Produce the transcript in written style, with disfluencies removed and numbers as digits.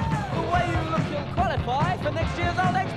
The way you look, you'll qualify for next year's Old Expo.